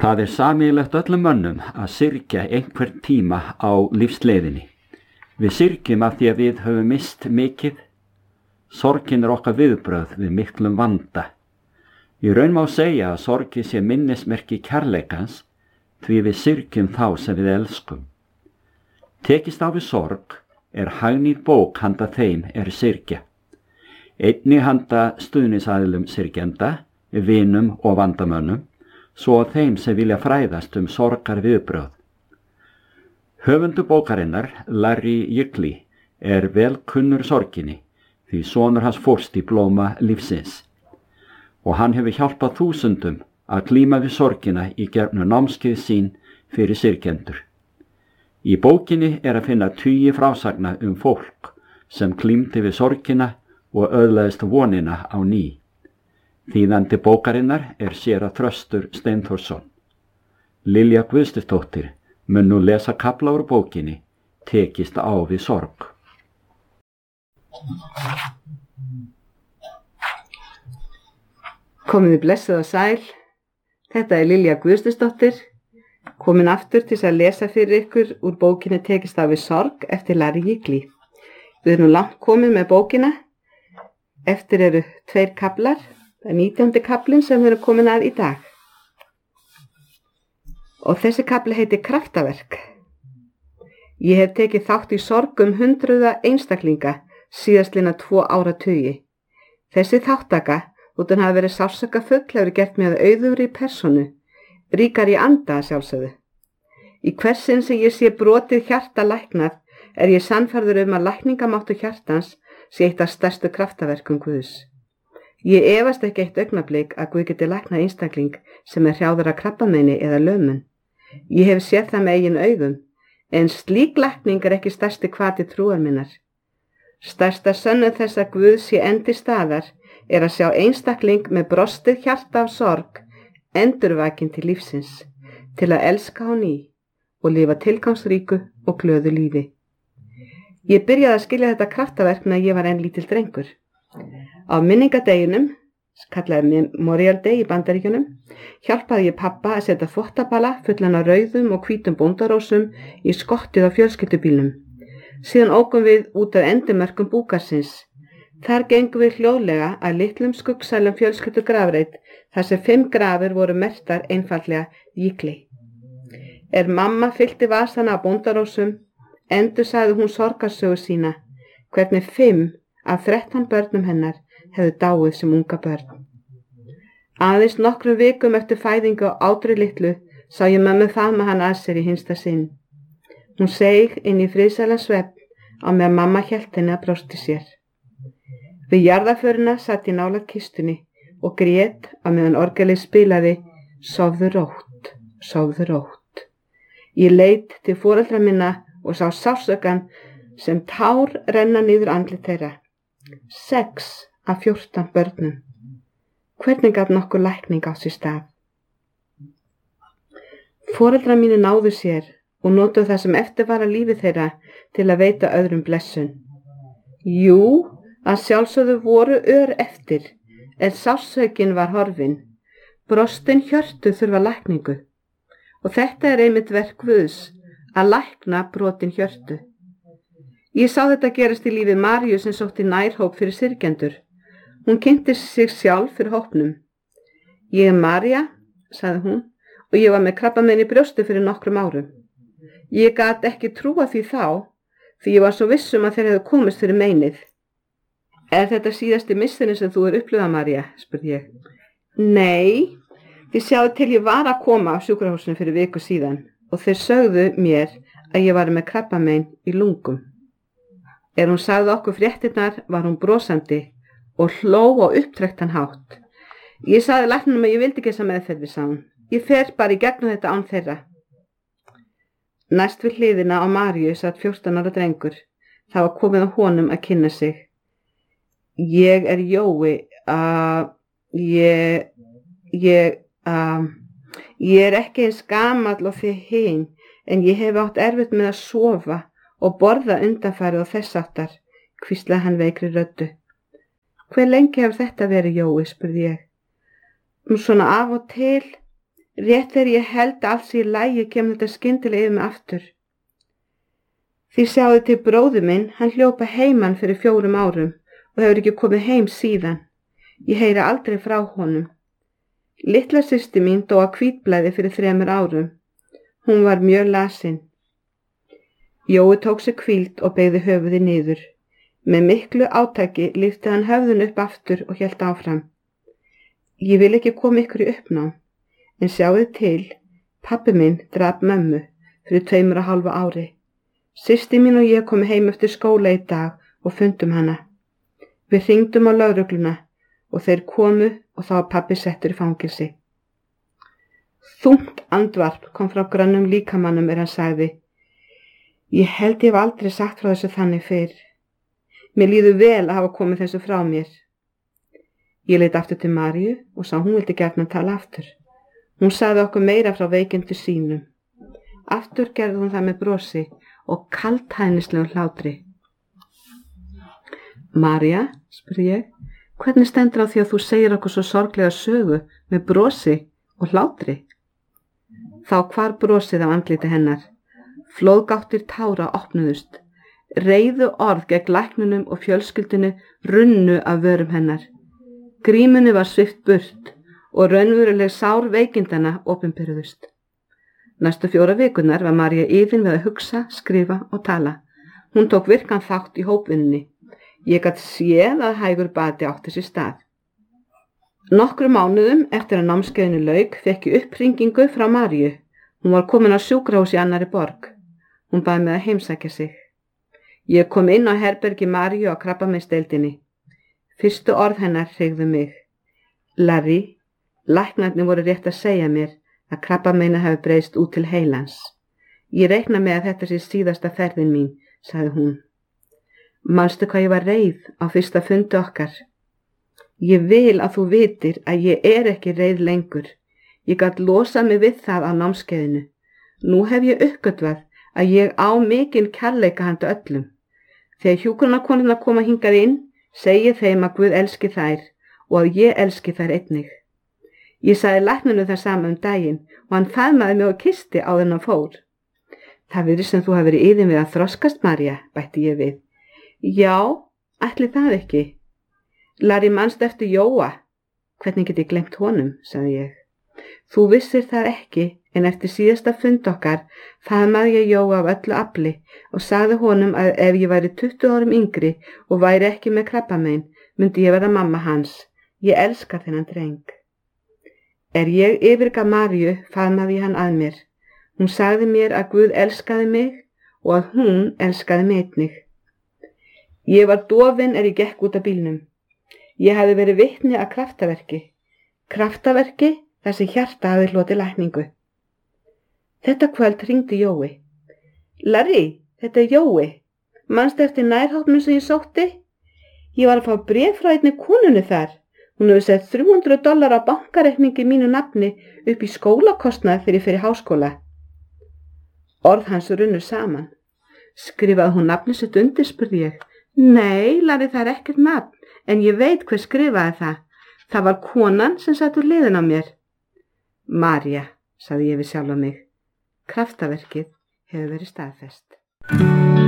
Það sameiginlegt öllum mönnum að syrgja einhvern tíma á lífsleiðinni. Við syrgjum af því að við höfum mist mikið. Sorgin okkar viðbrögð við miklum vanda. Í raun má segja að sorgi sé minnismerki kærleikans því við syrgjum þá sem við elskum. Tekist á við sorg hagnýt bók handa þeim syrgja. Einnig handa stuðningsaðilum syrgjenda, vinum og vandamönnum, svo að þeim sem vilja fræðast sorgar viðbrögð. Höfundur bókarinnar, Larry Yigley, vel kunnur sorginni, því sonur hans fórst í blóma lífsins. Og hann hefur hjálpað þúsundum að glíma við sorgina í gegnum námskeið sín fyrir syrgjendur. Í bókinni að finna tugi frásagna fólk sem glímdi við sorgina og öðlaðist vonina á ný. Þýðandi bókarinnar séra Þröstur Steinþórsson. Lilja Guðsdóttir mun nú lesa kafla úr bókinni Tekist á við sorg. Komiði blessuð og sæl. Þetta Lilja Guðsdóttir, komin aftur til að lesa fyrir ykkur úr bókinni Tekist á við sorg eftir Larry Yigley. Við nú langt komin með bókina. Eftir 2 kaflar. Það 19. kaflinn sem við erum komin að í dag. Og þessi kafli heitir Kraftaverk. Ég hef tekið þátt í sorgum hundruða einstaklinga síðastliðna 2 áratugi. Þessi þáttaka, þótt hann hafi verið sársaukafugl, hefur gert mig að auðugri persónu, ríkar í anda að sjálfsögðu. Í hvers sinn sem ég sé brotið hjarta læknað, ég sannfærður að lækningamáttur hjartans sé eitt af stærstu kraftaverkum Guðs. Ég efast ekki eitt augnablik að Guð geti læknað einstakling sem hrjáður af krabbameini eða lömun. Ég hef séð það með eigin augum, en slík lækning ekki stærsti hvati trúar minnar. Stærsta sönnun þess að Guð sé enn til staðar að sjá einstakling með brostið hjarta af sorg endurvakin til lífsins, til að elska á ný og lifa tilgangsríku og glöðu lífi. Ég byrjaði að skilja þetta kraftaverk meðan ég var enn lítill drengur. Á minningadeginum, kallaði Memorial Day í Bandaríkjunum, hjálpaði ég pappa að setja þvottabala fullan af rauðum og hvítum bóndarósum í skottið á fjölskyldubílnum. Síðan ókum við út af endimörkum búkarsins. Þar gengum við hljóðlega að litlum skuggsælum fjölskyldugrafreit þar sem 5 grafir voru merktar einfaldlega Yigley. Mamma fyllti vasana á bóndarósum, endursaði hún sorgarsögu sína, hvernig 5 af 13 börnum hennar hefðu dáið sem unga börn. Aðeins nokkrum vikum eftir fæðingu á átri litlu sá ég mömmu faðma hana að sér í hinsta sinn. Hún seig inn í friðsælan svefn á meðan mamma hélt henni að brjósti sér. Við jarðarförina satt ég nálægt kistunni og grét á meðan orgelið spilaði Sofðu rótt, sofðu rótt. Ég leit til foreldra minna og sá sársaukann sem tár renna niður andlit þeirra. 6 af 14 börnum. Hvernig gat nokkur lækning á sér stað? Foreldrar mínir náðu sér og notuðu það sem eftir var að lífi þeirra til að veita öðrum blessun. Jú, að sjálfsögðu voru ör eftir, sársaukin var horfin. Brostin hjörtu þurfa lækningu. Og þetta einmitt verk Guðs, að lækna brotin hjörtu. Ég sá þetta gerast í lífi Maríu sem sótti nærhóp fyrir syrgjendur. Hún kynnti sig sjálf fyrir hópnum. Ég María, sagði hún, og ég var með krabbamein í brjósti fyrir nokkrum árum. Ég gat ekki trúa því þá, því ég var svo viss að þeir hefðu komist fyrir meinið. Þetta síðasti missinni sem þú upplifað, María, spurði ég. Nei, þið sjáðu til ég var að koma á sjúkrahúsinu fyrir viku síðan og þeir sögðu mér að ég var með krabbamein í lungum. Hún sagði okkur fréttirnar var hún brosandi og hló á upptrektan hátt. Ég sagði læknunum að ég vildi ekki þessa meðferð, sagði hún. Ég fer bara í gegnum þetta án þeirra. Næst við hliðina á Maríu satt 14 ára drengur. Það var komið á honum að kynna sig. Ég Jói, ég ekki eins gamall og þið hin, en ég hef átt erfitt með að sofa og borða undanfarið og þess áttar, hvíslaði hann veikri röddu. Hve lengi hefur þetta verið, Jói, spurði ég. Svona af og til. Rétt þegar ég held að allt sé í lagi kemur þetta skyndilega yfir mig aftur. Því sjáðu til bróður minn, hann hljópa heiman fyrir 4 árum og hefur ekki komið heim síðan. Ég heyri aldrei frá honum. Litla systir mín dó af hvítblæði fyrir 3 árum. Hún var mjög lasin. Jói tók sér hvíld og beygði höfuðið niður. Með miklu átaki lyfti hann höfðun upp aftur og hélt áfram. Ég vil ekki koma ykkur í uppnám, en sjáðu til, pabbi minn drap mömmu fyrir 2,5 ári. Systir mín og ég komu heim eftir skóla í dag og fundum hana. Við hringdum á lögregluna og þeir komu og þá var pabbi settur í fangelsi. Þungt andvarp kom frá grannum líkamannum hann sagði. Ég held ég hef aldrei sagt frá þessu þannig fyrr. Mér líður vel að hafa komið þessu frá mér. Ég leit aftur til Maríu og sá hún vildi gjarnan tala aftur. Hún sagði okkur meira frá veikindi sínum. Aftur gerði hún það með brosi og kaldhæðnislegum hlátri. María, spurði ég, hvernig stendur á því að þú segir okkur svo sorglega sögu með brosi og hlátri? Þá hvarf brosið á andliti hennar. Flóðgáttir tára opnuðust. Reiðu orð gegn læknunum og fjölskyldinu runnu af vörum hennar. Grímunni var svipt burt og raunveruleg sár veikindana opinberuðust. Næstu 4 vikurnar var María yfin við að hugsa, skrifa og tala. Hún tók virkan þátt í hópvinnunni. Ég gat séð að hægur bati átti sér stað. Nokkrum mánuðum eftir að námskeiðinu lauk fékk ég upphringingu frá Maríu. Hún var komin á sjúkrahús í annarri borg. Hún baði mig að heimsækja sig. Ég kom inn á herbergi Maríu á krabbameinsdeildinni. Fyrstu orð hennar hreyfðu mig. Larry, læknarnir voru rétt að segja mér að krabbameina hafi breiðst út til heilans. Ég reikna með að þetta sé síðasta ferðin mín, sagði hún. Manstu hvað ég var reið á fyrsta fundi okkar? Ég vil að þú vitir að ég er ekki reið lengur. Ég gat losað mig við það á námskeiðinu. Nú hef ég uppgötvað að ég á mikinn kærleika handa öllum. Þegar hjúkrunarkonurnar koma hingað inn, segi þeim að Guð elski þær og að ég elski þær einnig. Ég sagði lækninu það sama daginn og hann faðmaði mig og kyssti áður en hann fór. Það virðist sem þú hafi verið iðin við að þroskast, María, bætti ég við. Já, ætli það ekki. Larry, manstu eftir Jóa? Hvernig get ég gleymt honum, sagði ég. Þú vissir það ekki, en eftir síðasta fund okkar faðmaði ég Jóa af öllu afli og sagði honum að ef ég væri 20 árum yngri og væri ekki með krabbamein, myndi ég verða mamma hans. Ég elska þennan dreng. Ég yfirgaf Maríu, faðmaði ég hann að mér. Hún sagði mér að Guð elskaði mig og að hún elskaði mig einnig. Ég var dofin ég gekk út af bílnum. Ég hafði verið vitni að kraftaverki. Kraftaverki þar sem hjarta hafði hlotið lækningu. Þetta kvöld hringdi Jói. Larry, þetta er Jói. Manstu eftir nærhátnum sem ég sótti? Ég var að fá bréf frá einni konunni þar. Hún hefur sett $300 á bankareikningi mínu nafni upp í skólakostnað fyrir háskóla. Orð hans runnu saman. Skrifaði hún nafni sitt undir, spurði ég. Nei, Larry, það er ekkert nafn, en ég veit hver skrifaði það. Það var konan sem satt úr hliðina á mér. María, sagði ég við sjálfa mig. Kraftaverkið hefur verið staðfest.